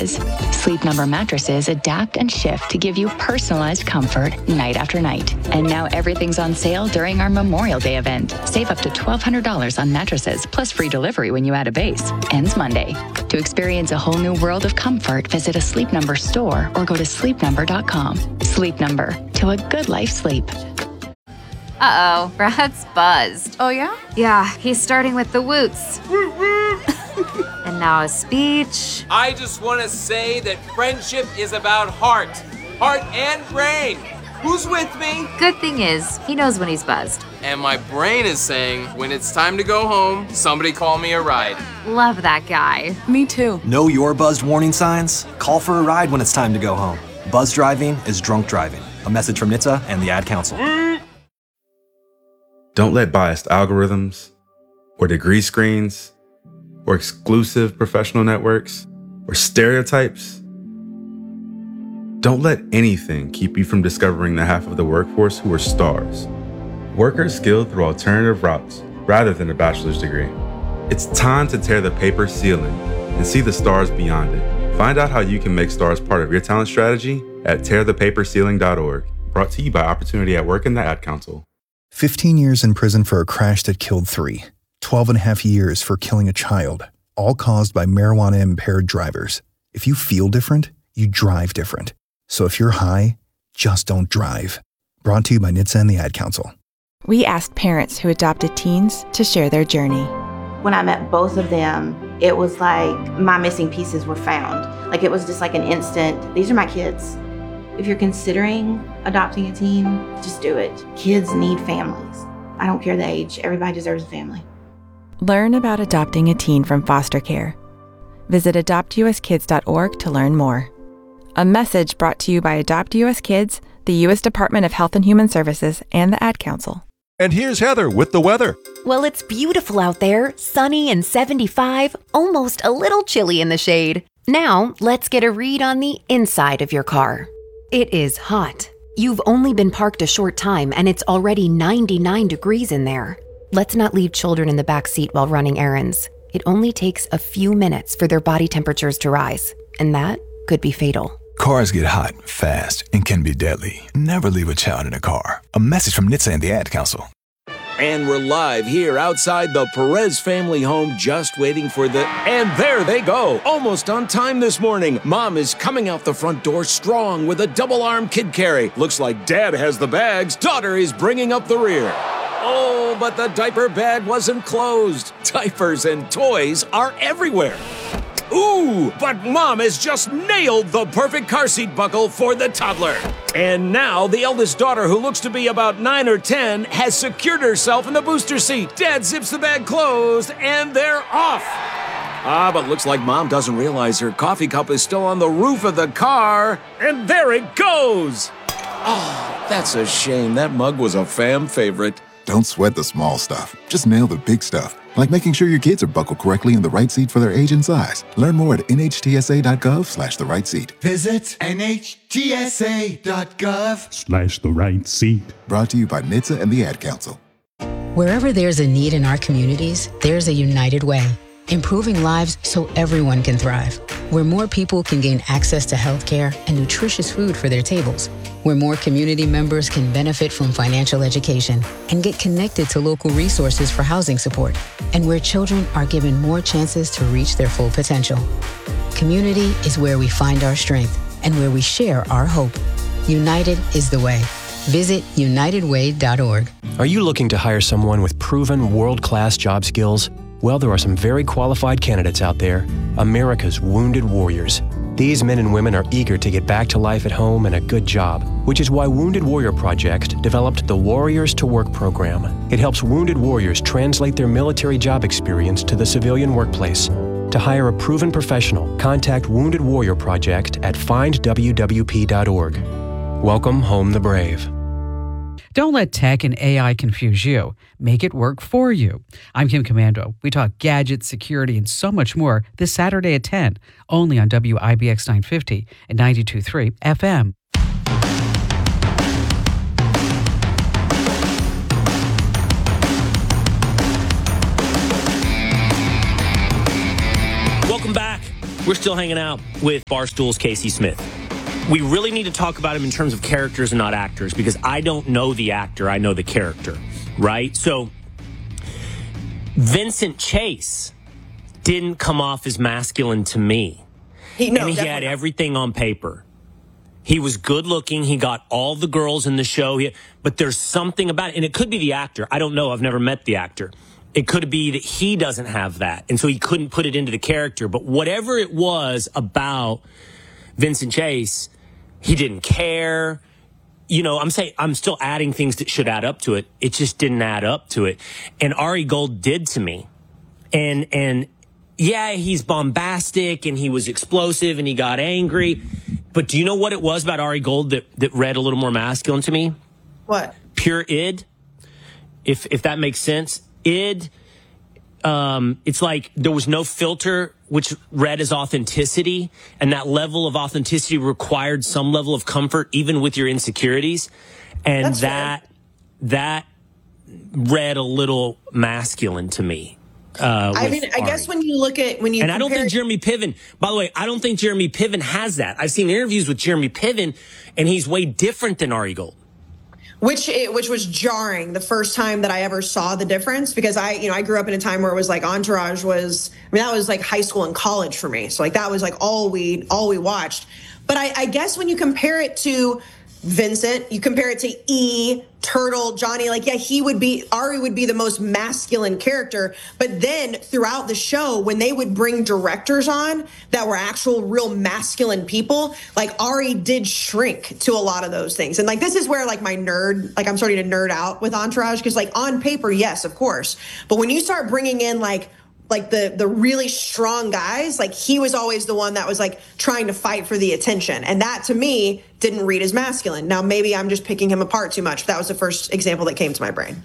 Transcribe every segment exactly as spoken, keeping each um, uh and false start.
is. Sleep Number mattresses adapt and shift to give you personalized comfort night after night. And now everything's on sale during our Memorial Day event. Save up to twelve hundred dollars on mattresses, plus free delivery when you add a base. Ends Monday. To experience a whole new world of comfort, visit a Sleep Number store or go to sleep number dot com. Sleep Number, to a good life sleep. Uh-oh, Brad's buzzed. Oh, yeah? Yeah, he's starting with the woots. And now a speech. I just want to say that friendship is about heart. Heart and brain. Who's with me? Good thing is, he knows when he's buzzed. And my brain is saying, when it's time to go home, somebody call me a ride. Love that guy. Me too. Know your buzzed warning signs? Call for a ride when it's time to go home. Buzz driving is drunk driving. A message from N H T S A and the Ad Council. Don't let biased algorithms, or degree screens, or exclusive professional networks, or stereotypes. Don't let anything keep you from discovering the half of the workforce who are stars. Workers skilled through alternative routes rather than a bachelor's degree. It's time to tear the paper ceiling and see the stars beyond it. Find out how you can make stars part of your talent strategy at tear the paper ceiling dot org. Brought to you by Opportunity at Work and the Ad Council. fifteen years in prison for a crash that killed three. twelve and a half years for killing a child, all caused by marijuana-impaired drivers. If you feel different, you drive different. So if you're high, just don't drive. Brought to you by N H T S A and the Ad Council. We asked parents who adopted teens to share their journey. When I met both of them, it was like my missing pieces were found. Like it was just like an instant, these are my kids. If you're considering adopting a teen, just do it. Kids need families. I don't care the age, everybody deserves a family. Learn about adopting a teen from foster care. Visit adopt u s kids dot org to learn more. A message brought to you by Adopt U S Kids, the U S Department of Health and Human Services, and the Ad Council. And here's Heather with the weather. Well, it's beautiful out there, sunny and seventy-five, almost a little chilly in the shade. Now, let's get a read on the inside of your car. It is hot. You've only been parked a short time and it's already ninety-nine degrees in there. Let's not leave children in the back seat while running errands. It only takes a few minutes for their body temperatures to rise, and that could be fatal. Cars get hot fast and can be deadly. Never leave a child in a car. A message from N H T S A and the Ad Council. And we're live here outside the Perez family home, just waiting for the... And there they go, almost on time this morning. Mom is coming out the front door strong with a double-arm kid carry. Looks like Dad has the bags. Daughter is bringing up the rear. Oh, but the diaper bag wasn't closed. Diapers and toys are everywhere. Ooh, but Mom has just nailed the perfect car seat buckle for the toddler. And now the eldest daughter, who looks to be about nine or ten, has secured herself in the booster seat. Dad zips the bag closed, and they're off. Ah, but looks like Mom doesn't realize her coffee cup is still on the roof of the car. And there it goes. Oh, that's a shame. That mug was a fam favorite. Don't sweat the small stuff. Just nail the big stuff. Like making sure your kids are buckled correctly in the right seat for their age and size. Learn more at N H T S A dot gov slash the right seat. Visit N H T S A dot gov slash the right seat. Brought to you by N H T S A and the Ad Council. Wherever there's a need in our communities, there's a United Way. Improving lives so everyone can thrive. Where more people can gain access to healthcare and nutritious food for their tables. Where more community members can benefit from financial education and get connected to local resources for housing support. And where children are given more chances to reach their full potential. Community is where we find our strength and where we share our hope. United is the way. Visit united way dot org. Are you looking to hire someone with proven world-class job skills? Well, there are some very qualified candidates out there. America's Wounded Warriors. These men and women are eager to get back to life at home and a good job, which is why Wounded Warrior Project developed the Warriors to Work program. It helps wounded warriors translate their military job experience to the civilian workplace. To hire a proven professional, contact Wounded Warrior Project at find w w p dot org. Welcome home the brave. Don't let tech and A I confuse you. Make it work for you. I'm Kim Commando. We talk gadgets, security, and so much more this Saturday at ten, only on W I B X nine fifty and ninety-two point three F M. Welcome back. We're still hanging out with Barstool's Casey Smith. We really need to talk about him in terms of characters and not actors, because I don't know the actor, I know the character, right? So, Vincent Chase didn't come off as masculine to me. He, no, and he definitely had not. everything on paper. He was good looking. He got all the girls in the show. He, but there's something about it, and it could be the actor. I don't know. I've never met the actor. It could be that he doesn't have that, and so he couldn't put it into the character. But whatever it was about Vincent Chase, he didn't care. You know, I'm saying I'm still adding things that should add up to it. It just didn't add up to it. And Ari Gold did to me. And and yeah, he's bombastic and he was explosive and he got angry. But do you know what it was about Ari Gold that, that read a little more masculine to me? What? Pure id. If if that makes sense. Id, um, it's like there was no filter, which read as authenticity, and that level of authenticity required some level of comfort, even with your insecurities, and That's that fair. that read a little masculine to me. Uh, I with mean, I Ari. guess when you look at when you and I don't compare- think Jeremy Piven. By the way, I don't think Jeremy Piven has that. I've seen interviews with Jeremy Piven, and he's way different than Ari Gold. Which it, which was jarring the first time that I ever saw the difference, because I, you know, I grew up in a time where it was like Entourage was, I mean, that was like high school and college for me. So like that was like all we, all we watched. But I, I guess when you compare it to Vincent, you compare it to E, Turtle, Johnny, like, yeah, he would be, Ari would be the most masculine character. But then throughout the show, when they would bring directors on that were actual real masculine people, like Ari did shrink to a lot of those things. And like, this is where like my nerd, like I'm starting to nerd out with Entourage, because like on paper, yes, of course. But when you start bringing in like, like the the really strong guys, like he was always the one that was like trying to fight for the attention. And that to me didn't read as masculine. Now, maybe I'm just picking him apart too much. But that was the first example that came to my brain.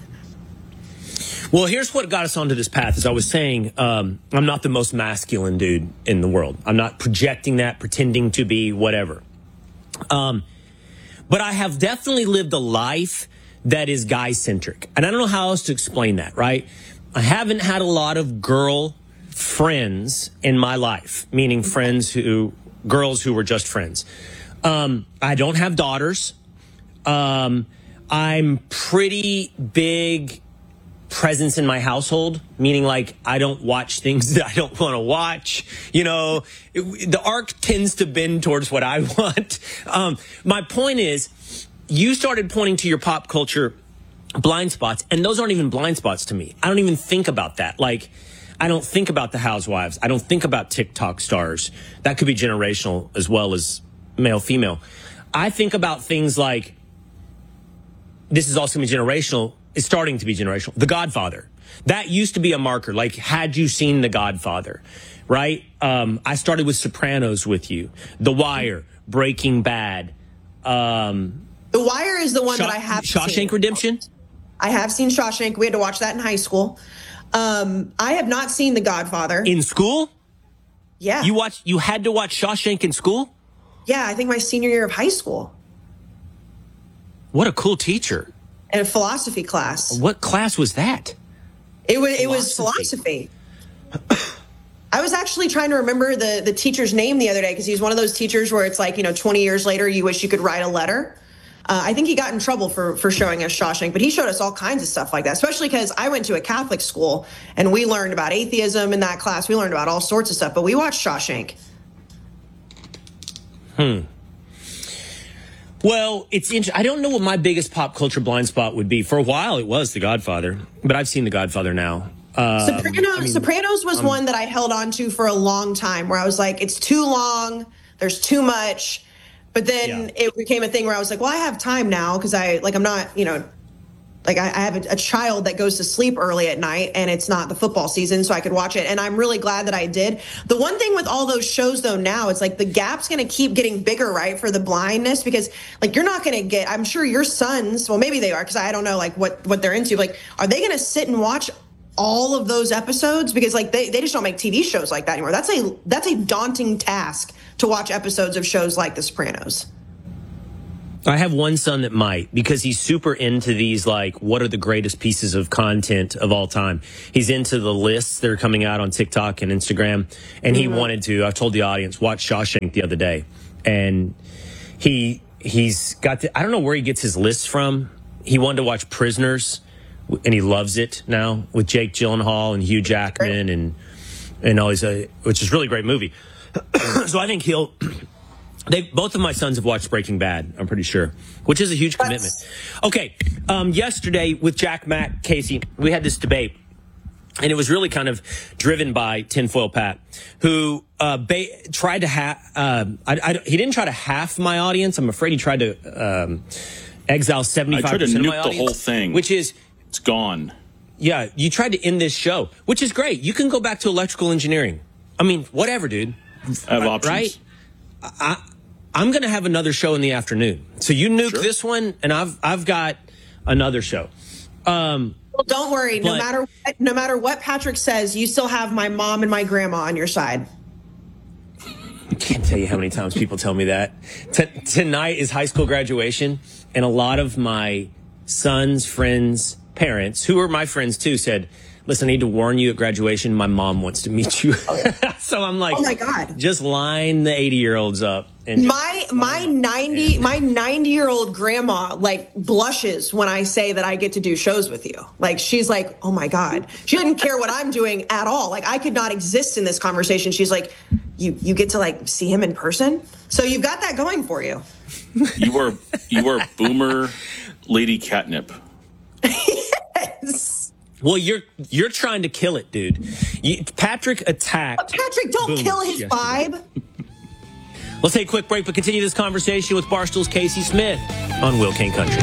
Well, here's what got us onto this path. As I was saying, um, I'm not the most masculine dude in the world. I'm not projecting that, pretending to be whatever. Um, but I have definitely lived a life that is guy-centric. And I don't know how else to explain that, right? I haven't had a lot of girl friends in my life, meaning friends who, girls who were just friends. Um, I don't have daughters. Um, I'm pretty big presence in my household, meaning like I don't watch things that I don't want to watch. You know, it, the arc tends to bend towards what I want. Um, my point is, you started pointing to your pop culture blind spots, and those aren't even blind spots to me. I don't even think about that. Like, I don't think about the housewives. I don't think about TikTok stars. That could be generational as well as male, female. I think about things like, this is also going to be generational. It's starting to be generational. The Godfather. That used to be a marker. Like, had you seen The Godfather, right? Um, I started with Sopranos with you. The Wire, Breaking Bad. Um, The Wire is the one Shaw- that I have Shawshank seen. Redemption? I have seen Shawshank. We had to watch that in high school. Um, I have not seen The Godfather. In school? Yeah. You watched, you had to watch Shawshank in school? Yeah, I think my senior year of high school. What a cool teacher. In a philosophy class. What class was that? It was it was philosophy. I was actually trying to remember the the teacher's name the other day, because he's one of those teachers where it's like, you know, twenty years later, you wish you could write a letter. Uh, I think he got in trouble for for showing us Shawshank, but he showed us all kinds of stuff like that, especially because I went to a Catholic school and we learned about atheism in that class. We learned about all sorts of stuff, but we watched Shawshank. Hmm. Well, it's interesting. I don't know what my biggest pop culture blind spot would be. For a while, it was The Godfather, but I've seen The Godfather now. Um, Sopranos, I mean, Sopranos was um, one that I held on to for a long time, where I was like, it's too long, there's too much. But then Yeah. it became a thing where I was like, well, I have time now, because I like I'm not, you know, like I, I have a, a child that goes to sleep early at night, and it's not the football season, so I could watch it. And I'm really glad that I did. The one thing with all those shows, though, now it's like the gap's going to keep getting bigger, right, for the blindness, because like you're not going to get. I'm sure your sons, well, maybe they are, because I don't know like what what they're into. Like, are they going to sit and watch all of those episodes? Because like they, they just don't make T V shows like that anymore. That's a that's a daunting task to watch episodes of shows like The Sopranos. I have one son that might, because he's super into these, like, what are the greatest pieces of content of all time? He's into the lists that are coming out on TikTok and Instagram. And he mm-hmm. wanted to, I told the audience, watch Shawshank the other day. And he, he's got, the, I don't know where he gets his lists from. He wanted to watch Prisoners, and he loves it now, with Jake Gyllenhaal and Hugh Jackman and, and all these, uh, which is a really great movie. So I think he'll... They both of my sons have watched Breaking Bad, I'm pretty sure, which is a huge commitment. Okay, um, yesterday with Jack, Matt, Casey, we had this debate, and it was really kind of driven by Tinfoil Pat, who uh, ba- tried to have. Uh, I, I, he didn't try to half my audience. I'm afraid he tried to um, exile seventy-five percent of my audience. I tried to nuke the whole thing, which is it's gone. Yeah, you tried to end this show, which is great. You can go back to electrical engineering. I mean, whatever, dude. I have options, right? I, I'm going to have another show in the afternoon. So you nuke sure. this one, and I've I've got another show. Um, well, don't worry. But, no matter what, no matter what Patrick says, you still have my mom and my grandma on your side. I can't tell you how many times people tell me that. T- tonight is high school graduation, and a lot of my son's friends' parents, who are my friends too, said, listen, I need to warn you at graduation, my mom wants to meet you. So I'm like, oh my God, just line the eighty year olds up. And my, my ninety, my ninety year old grandma like blushes when I say that I get to do shows with you. Like, she's like, oh my God, she doesn't care what I'm doing at all. Like, I could not exist in this conversation. She's like, you, you get to like see him in person. So you've got that going for you. You are, you are boomer lady catnip. Yes. Well, you're you're trying to kill it, dude. You, Patrick attacked. Patrick, don't boom, kill his yesterday. vibe. Let's take a quick break, but continue this conversation with Barstool's Casey Smith on Will King Country.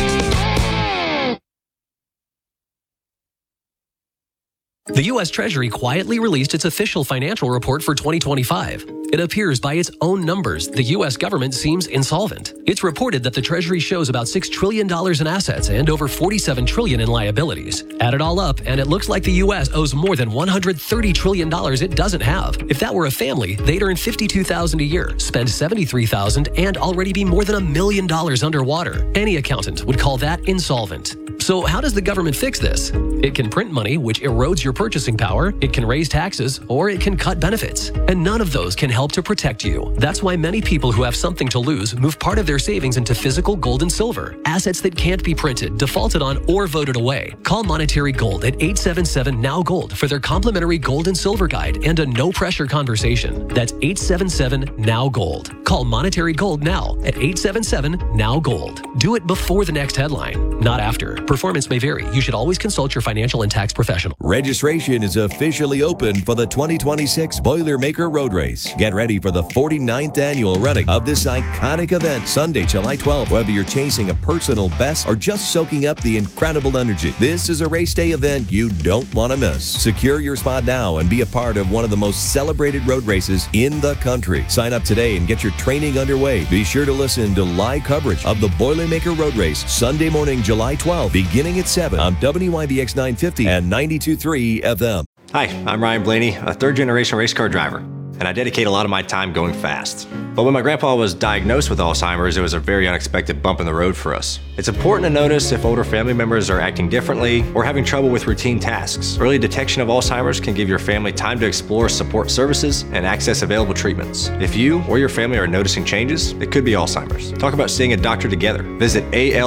The U S Treasury quietly released its official financial report for twenty twenty-five. It appears by its own numbers, the U S government seems insolvent. It's reported that the Treasury shows about six trillion dollars in assets and over forty-seven trillion dollars in liabilities. Add it all up, and it looks like the U S owes more than one hundred thirty trillion dollars it doesn't have. If that were a family, they'd earn fifty-two thousand dollars a year, spend seventy-three thousand dollars, and already be more than a million dollars underwater. Any accountant would call that insolvent. So how does the government fix this? It can print money, which erodes your purchasing power, it can raise taxes, or it can cut benefits. And none of those can help to protect you. That's why many people who have something to lose move part of their savings into physical gold and silver, assets that can't be printed, defaulted on, or voted away. Call Monetary Gold at eight seven seven N O W Gold for their complimentary gold and silver guide and a no-pressure conversation. That's eight seven seven N O W Gold. Call Monetary Gold now at eight seven seven N O W Gold. Do it before the next headline, not after. Performance may vary. You should always consult your financial and tax professional. Registration is officially open for the twenty twenty-six Boilermaker Road Race. Get ready for the forty-ninth annual running of this iconic event Sunday, July twelfth. Whether you're chasing a personal best or just soaking up the incredible energy, this is a race day event you don't want to miss. Secure your spot now and be a part of one of the most celebrated road races in the country. Sign up today and get your training underway. Be sure to listen to live coverage of the Boilermaker Road Race Sunday morning, July twelfth, beginning at seven on W Y B X nine fifty and ninety-two point three F M. Hi, I'm Ryan Blaney, a third-generation race car driver, and I dedicate a lot of my time going fast. But when my grandpa was diagnosed with Alzheimer's, it was a very unexpected bump in the road for us. It's important to notice if older family members are acting differently or having trouble with routine tasks. Early detection of Alzheimer's can give your family time to explore support services and access available treatments. If you or your family are noticing changes, it could be Alzheimer's. Talk about seeing a doctor together. Visit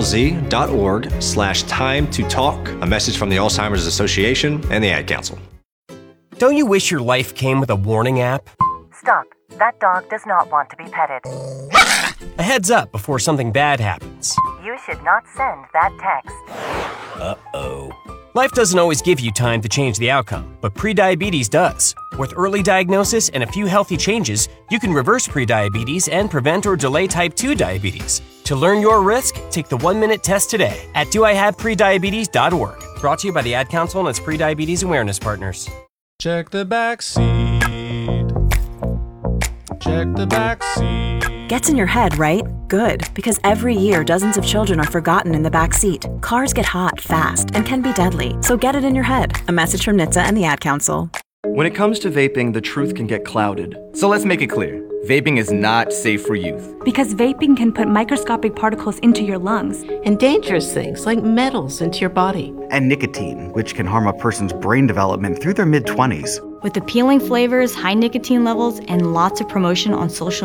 alz.org slash time to talk. A message from the Alzheimer's Association and the Ad Council. Don't you wish your life came with a warning app? Stop. That dog does not want to be petted. A heads up before something bad happens. You should not send that text. Uh-oh. Life doesn't always give you time to change the outcome, but prediabetes does. With early diagnosis and a few healthy changes, you can reverse prediabetes and prevent or delay type two diabetes. To learn your risk, take the one-minute test today at do I have prediabetes dot org. Brought to you by the Ad Council and its prediabetes awareness partners. Check the back seat. Check the back seat. Gets in your head, right? Good, because every year dozens of children are forgotten in the back seat. Cars get hot fast and can be deadly, so get it in your head. A message from N H T S A and the Ad Council. When it comes to vaping, the truth can get clouded. So let's make it clear. Vaping is not safe for youth. Because vaping can put microscopic particles into your lungs. And dangerous things like metals into your body. And nicotine, which can harm a person's brain development through their mid-twenties. With appealing flavors, high nicotine levels, and lots of promotion on social